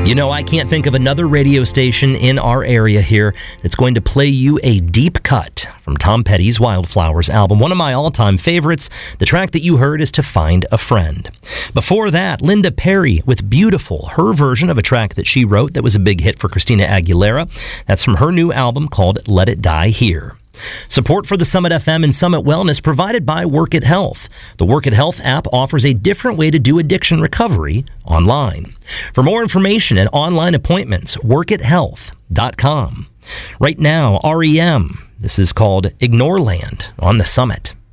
You know, I can't think of another radio station in our area here that's going to play you a deep cut from Tom Petty's Wildflowers album. One of my all-time favorites. The track that you heard is To Find a Friend. Before that, Linda Perry with Beautiful, her version of a track that she wrote that was a big hit for Christina Aguilera. That's from her new album called Let It Die Here. Support for the Summit FM and Summit Wellness provided by Work It Health. The Work It Health app offers a different way to do addiction recovery online. For more information and online appointments, workithealth.com. Right now, REM. This is called Ignoreland on the Summit.